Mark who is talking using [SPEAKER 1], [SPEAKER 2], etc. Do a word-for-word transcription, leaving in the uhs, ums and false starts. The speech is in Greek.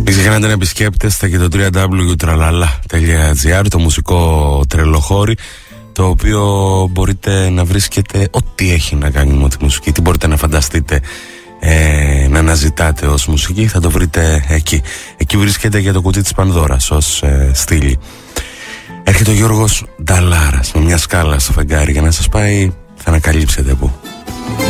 [SPEAKER 1] Μην ξεχνάτε να επισκέπτεστε και το double-u double-u double-u τελεία τραλαλά τελεία τζι άρ, το μουσικό τρελοχώρι, το οποίο μπορείτε να βρίσκετε ό,τι έχει να κάνει με τη μουσική, τι μπορείτε να φανταστείτε ε, να αναζητάτε ως μουσική, θα το βρείτε εκεί. Εκεί βρίσκεται και το κουτί της Πανδώρας ως ε, στήλη. Έρχεται ο Γιώργος Νταλάρας με μια σκάλα στο φεγγάρι για να σας πάει, θα ανακαλύψετε που.